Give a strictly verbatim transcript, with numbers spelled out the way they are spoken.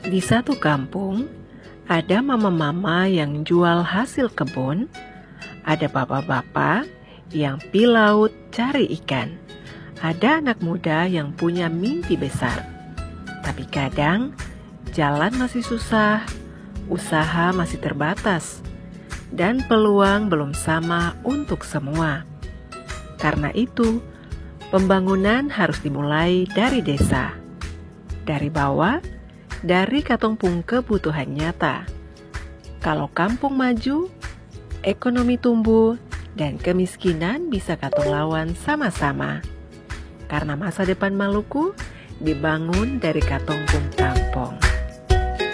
Di satu kampung, ada mama-mama yang jual hasil kebun, ada bapak-bapak yang pi laut cari ikan, ada anak muda yang punya mimpi besar. Tapi kadang jalan masih susah, usaha masih terbatas, dan peluang belum sama untuk semua. Karena itu, pembangunan harus dimulai dari desa, dari bawah, dari katumpung kebutuhan nyata. Kalau kampung maju, ekonomi tumbuh, dan kemiskinan bisa katung lawan sama-sama. Karena masa depan Maluku dibangun dari katumpung kampung.